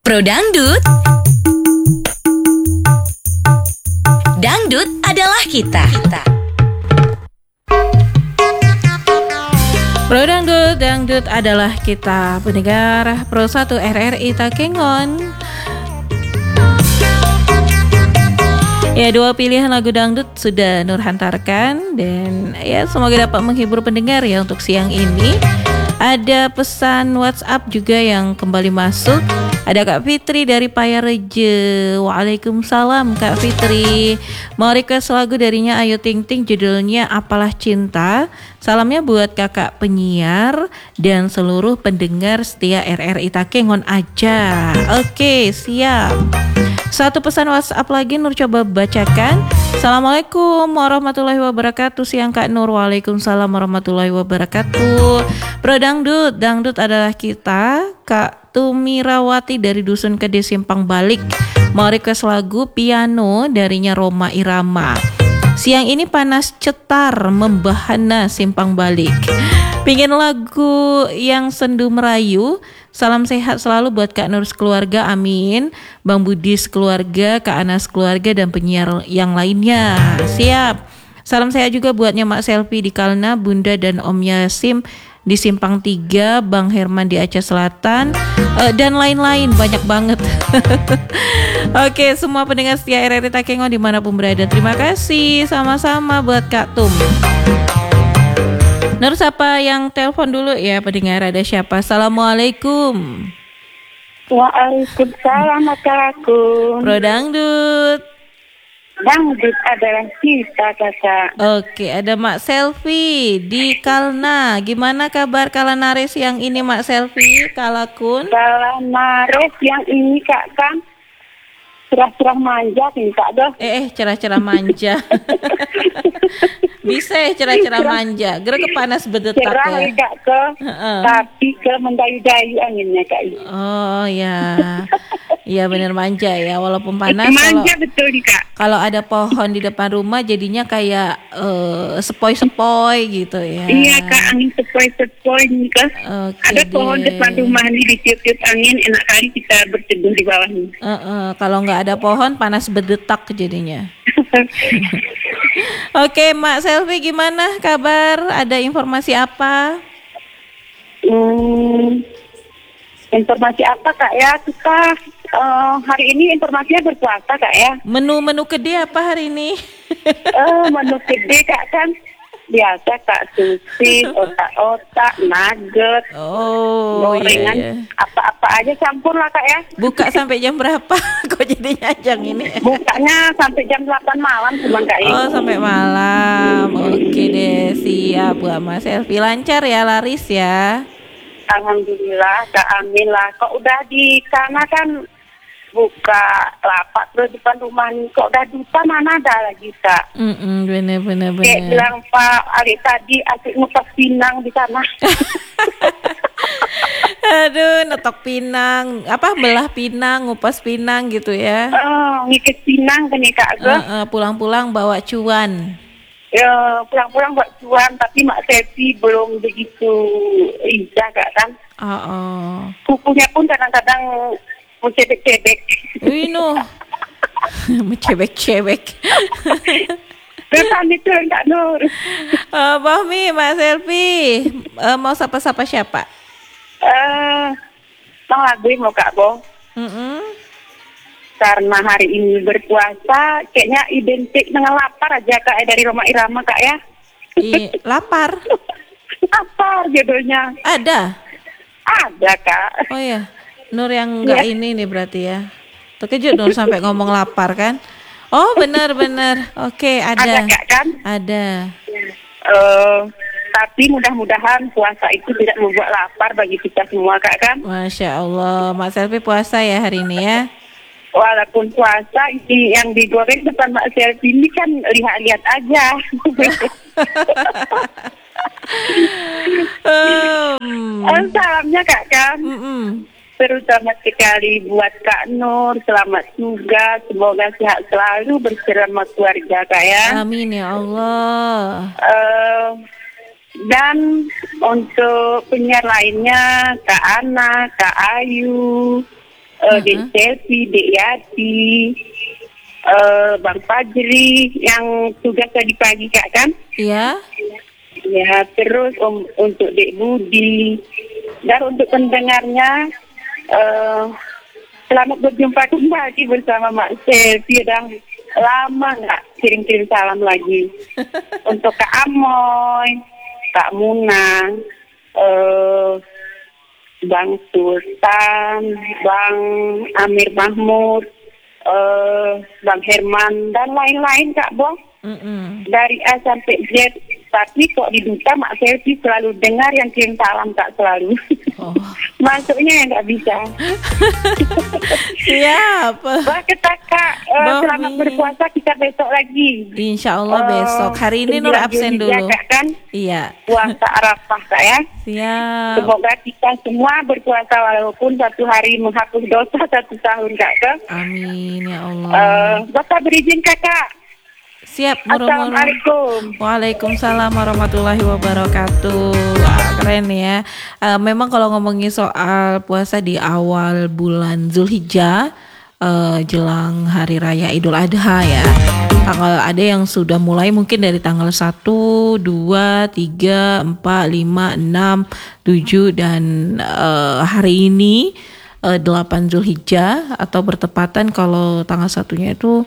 Pro Dangdut. Dangdut adalah kita. Pro Dangdut, Dangdut adalah kita. Pendengar Pro 1 RRI Takengon. Ya, dua pilihan lagu dangdut sudah Nur hantarkan. Dan ya, semoga dapat menghibur pendengar ya untuk siang ini. Ada pesan WhatsApp juga yang kembali masuk. Ada Kak Fitri dari Payareje. Waalaikumsalam Kak Fitri. Mau request lagu darinya Ayu Ting Ting, judulnya Apalah Cinta. Salamnya buat kakak penyiar dan seluruh pendengar setia RRI Takengon aja. Oke, siap. Satu pesan WhatsApp lagi Nur coba bacakan. Assalamualaikum warahmatullahi wabarakatuh. Siang Kak Nur. Waalaikumsalam warahmatullahi wabarakatuh. Pro Dangdut, Dangdut adalah kita. Kak Tumirawati dari Dusun Kede Simpang Balik mau request lagu Piano darinya Roma Irama. Siang ini panas cetar membahana Simpang Balik. Pingin lagu yang sendu merayu. Salam sehat selalu buat Kak Nur keluarga, amin. Bang Budis keluarga, Kak Anas keluarga, dan penyiar yang lainnya. Siap. Salam sehat juga buatnya Mak Selfie di Kalna, Bunda dan Om Yasim di Simpang 3, Bang Herman di Aceh Selatan, dan lain-lain, banyak banget. Oke, semua pendengar setia RRI Takengon dimanapun berada, terima kasih sama-sama buat Kak Tum. Nur, siapa yang telepon dulu ya pendengar, ada siapa? Assalamualaikum. Waalaikumsalam Kakakku. Pro Dangdut. Dangdut adalah kita, Kakak. Oke, ada Mak Selfie di Kalna. Gimana kabar Kalanares yang ini Mak Selfie? Kalakun? Kalanares yang ini Kak kan cerah-cerah manja nih Kak doh. Cerah-cerah manja. Bisa cerah-cerah manja. Gerak ke panas bedetak cerah ya. Kak ke, tapi ke mendayu-dayu anginnya Kak. Oh ya. Iya bener manja ya, walaupun panas. Manja betul nih Kak. Kalau ada pohon di depan rumah jadinya kayak sepoi-sepoi gitu ya. Iya Kak, angin sepoi-sepoi nih Kak. Ada pohon depan rumah nih, ditiup-tiup angin, enak kali kita berteduh di bawahnya. Kalau nggak ada pohon panas berdetak jadinya. Oke, Mak Selfie gimana kabar? Ada informasi apa? Informasi apa Kak ya? Kita hari ini informasinya berpuasa Kak ya. Menu Kede apa hari ini? Menu Kede Kak kan biasa Kak, sushi, otak-otak, nugget, gorengan, iya. Apa-apa aja campur lah Kak ya. Buka sampai jam berapa? Kok jadi nyajang ini? Bukanya sampai jam 8 malam cuman Kak ya. Oh, sampai malam. Oke deh, siap buat Mas Selfie. Lancar ya, laris ya. Alhamdulillah, Kak, amin lah. Kok udah di sana kan buka lapak terus depan rumah nih. Kok udah dupa mana ada lagi Kak. Bener. Kayak bilang Pak Ali tadi asik ngupas pinang di sana. Aduh, netok pinang, belah pinang, ngupas pinang gitu ya. Ngikis pinang kan ya Kak. Pulang-pulang bawa cuan. Ya, pulang-pulang buat cuan, tapi Mak Sepi belum begitu indah Kak kan. Kukunya pun kadang-kadang mencebek-cebek. Wino, mencebek-cebek. Betul itu Kak Nur. Bahmi, Mak Selfie, mau sapa-sapa siapa? Bang lagu mau Kak Bo. Karena hari ini berpuasa, kayaknya identik dengan lapar aja Kak dari Roma Irama Kak ya. Lapar? Lapar judulnya. Ada Kak. Oh ya, Nur yang enggak ini nih berarti ya. Terkejut Nur sampai ngomong lapar kan. Oh benar. Oke, ada Kak kan? Ada. Tapi mudah-mudahan puasa itu tidak membuat lapar bagi kita semua Kak kan. Masya Allah, Mak Selfie puasa ya hari ini ya. Walaupun puasa ini yang digoreng depan Mak Selfie ini kan lihat-lihat aja. Salamnya Kak kan. Terutama sekali buat Kak Nur, selamat juga, semoga sehat selalu bersama keluarga Kak ya. Amin ya Allah. Dan untuk penyiar lainnya Kak Ana, Kak Ayu, Dek Selfie, Dek Yati, Bang Fajri yang tugasnya di pagi Kak kan? Iya. Ya, terus untuk Dek Budi dan untuk pendengarnya selamat berjumpa kembali bersama Mak Selfie. Udah lama nggak kirim-kirim salam lagi. Untuk Kak Amoy, Kak Muna, Bang Sultan, Bang Amir Mahmud, Bang Herman dan lain-lain Kak Bos. Dari A sampai Z. Tapi kok di duta Mak Selfie selalu dengar yang kirim salam Kak selalu. Masuknya yang nggak bisa. Siap. Wah kita Kak, selamat berpuasa, kita besok lagi. Insya Allah besok. Hari ini Nur absen dulu. Kak, kan? Iya. Puasa Arafah Kak ya. Siap. Semoga kita semua berpuasa walaupun satu hari menghapus dosa 1 tahun Kak. Amin ya Allah. Bapak berizin Kakak. Siap. Assalamualaikum. Waalaikumsalam warahmatullahi wabarakatuh. Keren ya. Memang kalau ngomongin soal puasa di awal bulan Zulhijjah, jelang hari raya Idul Adha ya. Ada yang sudah mulai mungkin dari tanggal 1, 2, 3, 4, 5, 6, 7 dan hari ini 8 Zulhijjah atau bertepatan kalau tanggal 1-nya itu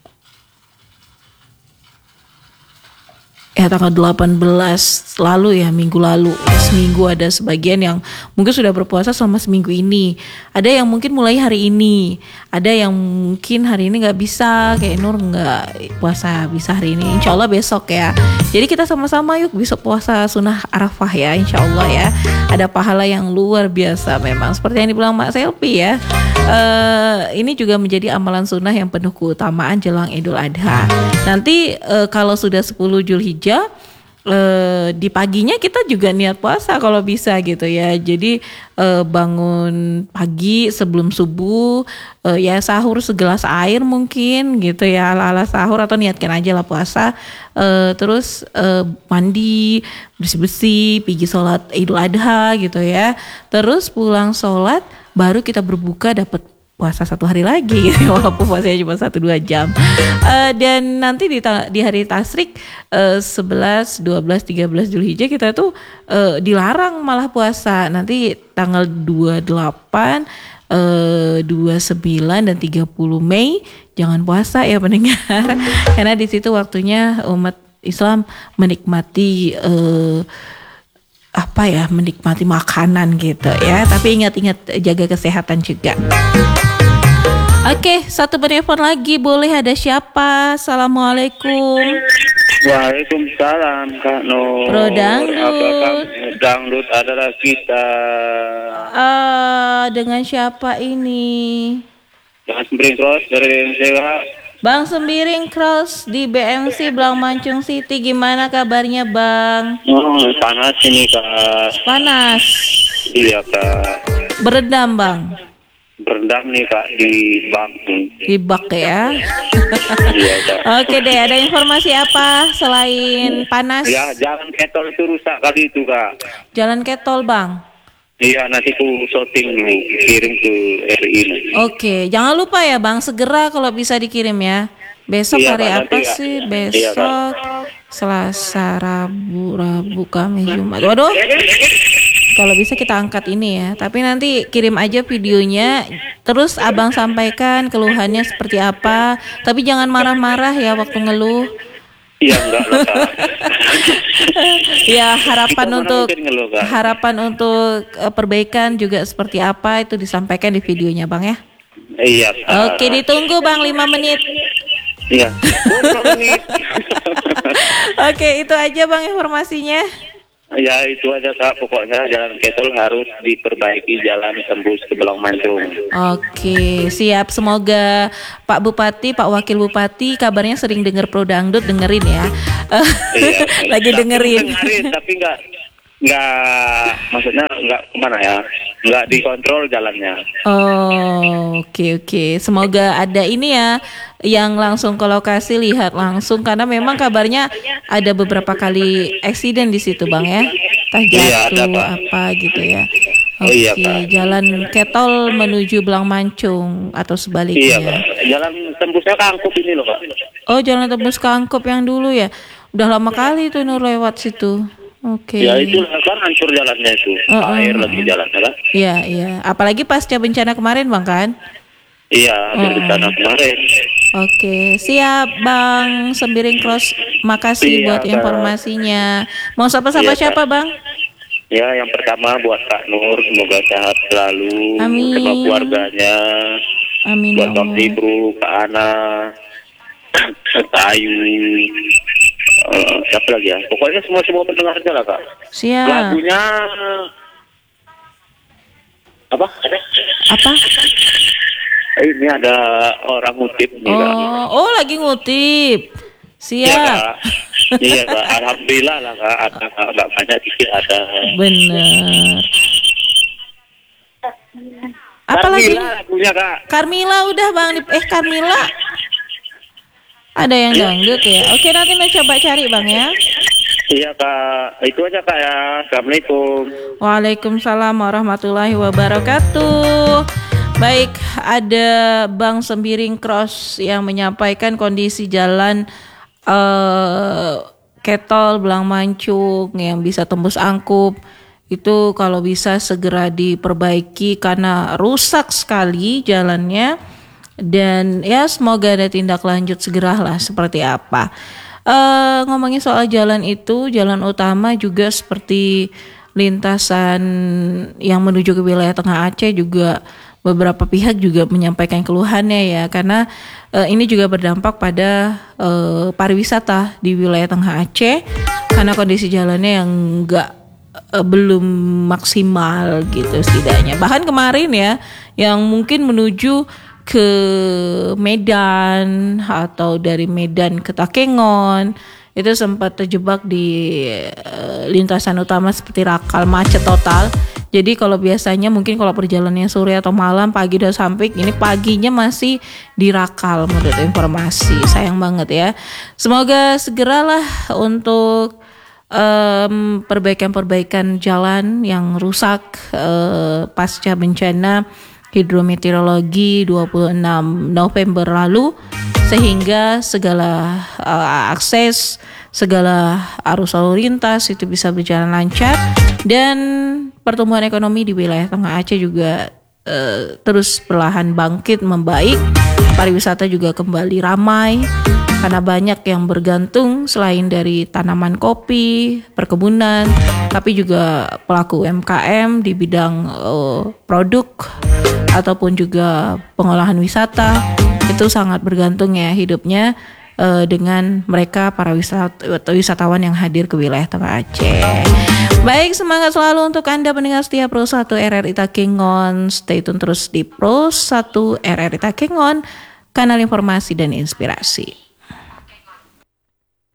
tanggal 18 lalu ya, minggu lalu. Seminggu ada sebagian yang mungkin sudah berpuasa selama seminggu ini. Ada yang mungkin mulai hari ini. Ada yang mungkin hari ini gak bisa, kayak Nur gak puasa bisa hari ini. Insya Allah besok ya. Jadi kita sama-sama yuk bisa puasa sunnah Arafah ya, insya Allah ya. Ada pahala yang luar biasa memang. Seperti yang dibilang Mak Selfie ya. Ini juga menjadi amalan sunnah yang penuh keutamaan jelang Idul Adha. Nanti kalau sudah 10 Zulhijjah, di paginya kita juga niat puasa kalau bisa gitu ya. Jadi bangun pagi sebelum subuh, ya sahur segelas air mungkin gitu ya, ala-ala sahur atau niatkan aja lah puasa. Terus mandi, bersih-bersih, pergi sholat Idul Adha gitu ya. Terus pulang sholat baru kita berbuka dapat puasa 1 hari lagi gitu, walaupun puasanya cuma 1-2 jam. Dan nanti di hari Tasyrik 11, 12, 13 Zulhijjah kita tuh dilarang malah puasa. Nanti tanggal 28, 29 dan 30 Mei jangan puasa ya pendengar. Karena di situ waktunya umat Islam menikmati menikmati makanan gitu ya. Tapi ingat-ingat jaga kesehatan juga. Oke, satu penelpon lagi, boleh, ada siapa? Assalamualaikum. Waalaikumsalam Kak Nur. Bro Dangdut. Dangdut adalah kita. Dengan siapa ini? Dengan Sembiring Cross dari Sewa. Bang Sembiring Cross di BMC Blang Mancung City, gimana kabarnya Bang? Panas ini Kak. Panas. Iya Kak. Berendam Bang. Berendam nih Kak di bak. Di bak ya. Iya Kak. Oke deh, ada informasi apa selain panas? Ya, jalan ketol itu rusak kali itu Kak. Jalan ketol Bang. Iya, nanti ku shooting dulu, kirim ke RI. Oke, jangan lupa ya Bang, segera kalau bisa dikirim ya. Besok Iya, hari Pak, apa nanti, sih? Kak. Besok Selasa, Rabu, Kamis, Jumat. Waduh. Kalau bisa kita angkat ini ya. Tapi nanti kirim aja videonya. Terus Abang sampaikan keluhannya seperti apa. Tapi jangan marah-marah ya waktu ngeluh. Iya, enggak loh Kak. Ya, harapan Kita untuk perbaikan juga seperti apa itu disampaikan di videonya Bang ya. Iya Kak. Oke, ditunggu Bang 5 menit. Iya. Oke, itu aja Bang informasinya. Ya itu aja Kak, pokoknya jalan ketol harus diperbaiki, jalan tembus ke Belang Mancung. Oke, siap. Semoga Pak Bupati, Pak Wakil Bupati kabarnya sering dengar Pro Dangdut, dengerin ya. Iya, Lagi dengerin. Tapi maksudnya nggak kemana ya, nggak dikontrol jalannya. Oh, oke. Semoga ada ini ya, yang langsung ke lokasi lihat langsung, karena memang kabarnya ada beberapa kali eksiden di situ Bang ya, entah jatuh Iya, ada, Pak. apa gitu ya. Oh iya, Oke, Kak. Jalan Ketol menuju Belang Mancung atau Iya, sebaliknya. Kak. Jalan tembusnya Kangkup ini loh, Kak. Oh, Jalan Tembus Kangkop yang dulu ya. Udah lama kali tuh Nur lewat situ. Oke. Ya itu kan hancur jalannya itu. Air lagi jalannya kan. Iya, iya. Apalagi pasca bencana kemarin, Bang kan? Iya, habis bencana kemarin. Oke, siap Bang Sembiring Cross. Makasih Iya, buat Kak. informasinya. Mau sapa-sapa Iya, siapa, Kak. Bang? Ya, yang pertama buat Kak Nur, semoga sehat selalu. Amin. Sama keluarganya. Amin ya Buat Bang Allah. Ibru, Kak Ana, Kak Ayu. Siapa lagi ya? Pokoknya semua pendengarnya lah, Kak. Siap. Lagunya apa? Apa? Ini ada orang ngutip nih, Kak. Oh, lagi ngutip. Iya, Siap. Kak. Iya, Kak. Alhamdulillah lah, Kak. Ada nggak banyak dikit ada. Bener. Apa lagi? Carmila lagunya, Kak. Carmila udah Bang. Carmila. Ada yang dangdut ya. Oke, nanti mau coba cari Bang ya. Iya, Kak. Itu aja, Kak ya. Assalamualaikum. Waalaikumsalam warahmatullahi wabarakatuh. Baik, ada Bang Sembiring Cross yang menyampaikan kondisi jalan Ketol Belang Mancung yang bisa tembus Angkup. Itu kalau bisa segera diperbaiki karena rusak sekali jalannya. Dan ya semoga ada tindak lanjut segeralah seperti apa. Ngomongin soal jalan itu, jalan utama juga seperti lintasan yang menuju ke wilayah Tengah Aceh juga beberapa pihak juga menyampaikan keluhannya ya, karena ini juga berdampak pada pariwisata di wilayah Tengah Aceh karena kondisi jalannya yang belum maksimal gitu setidaknya. Bahkan kemarin ya yang mungkin menuju ke Medan atau dari Medan ke Takengon itu sempat terjebak di lintasan utama seperti Rakal, macet total. Jadi kalau biasanya mungkin kalau perjalanannya sore atau malam, pagi udah sampai, ini paginya masih di Rakal menurut informasi. Sayang banget ya. Semoga segeralah untuk perbaikan-perbaikan jalan yang rusak pasca bencana hidrometeorologi 26 November lalu, sehingga segala akses, segala arus lalu lintas itu bisa berjalan lancar dan pertumbuhan ekonomi di wilayah Tengah Aceh juga terus perlahan bangkit membaik. Pariwisata juga kembali ramai karena banyak yang bergantung selain dari tanaman kopi, perkebunan, tapi juga pelaku UMKM di bidang produk ataupun juga pengolahan wisata itu sangat bergantung ya hidupnya dengan mereka para wisatawan yang hadir ke wilayah Tengah Aceh. Baik, semangat selalu untuk Anda pendengar setia Pro 1 RRI Takengon. Stay tune terus di Pro 1 RRI Takengon, kanal informasi dan inspirasi.